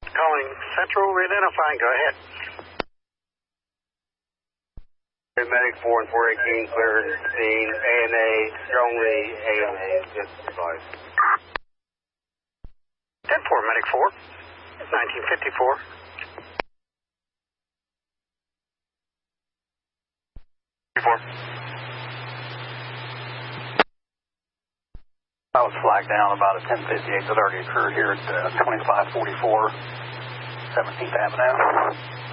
Calling Central, re-identifying, go ahead. Medic 4 and 418, clear scene, ANA, strongly ANA, just advice. 10-4, Medic 4, 1954. I was flagged down about a 1058 that already occurred here at 2544 17th Avenue.